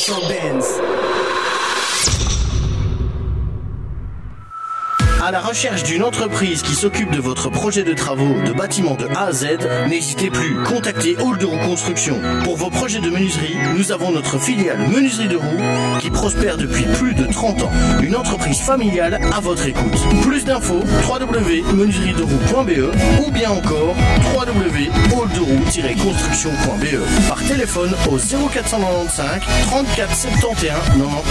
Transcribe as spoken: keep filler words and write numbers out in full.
Mercedes-Benz. À la recherche d'une entreprise qui s'occupe de votre projet de travaux de bâtiment de A à Z, n'hésitez plus, contactez Hall de Roux Construction. Pour vos projets de menuiserie, nous avons notre filiale Menuiserie de Roux qui prospère depuis plus de trente ans. Une entreprise familiale à votre écoute. Plus d'infos, w w w point menuiserie de roux point b e ou bien encore w w w point hall de roux tiret construction point b e. Par téléphone au zéro quatre cent quatre-vingt-quinze trente-quatre soixante et onze